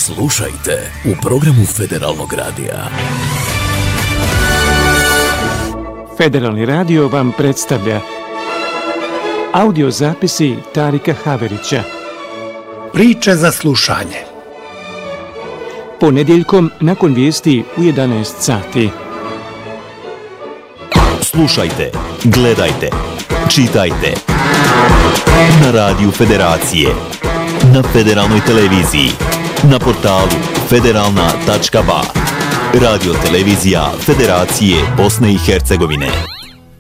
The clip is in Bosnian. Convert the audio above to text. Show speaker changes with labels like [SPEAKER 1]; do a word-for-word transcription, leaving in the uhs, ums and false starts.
[SPEAKER 1] Slušajte u programu Federalnog radija.
[SPEAKER 2] Federalni radio vam predstavlja audio zapisi Tarika Haverića.
[SPEAKER 3] Priče za slušanje.
[SPEAKER 2] Ponedjeljkom nakon vijesti u jedanaest sati.
[SPEAKER 4] Slušajte, gledajte, čitajte. Na radiju Federacije, na Federalnoj televiziji, na portalu federalna tačka ba. Radio televizija Federacije Bosne i Hercegovine.